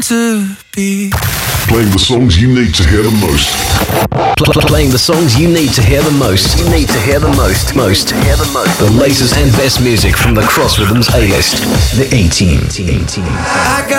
to be. Playing the songs you need to hear the most. Playing the songs you need to hear the most. You need to hear the most. The latest and best music from the Cross Rhythms A-list. The A-Team. I got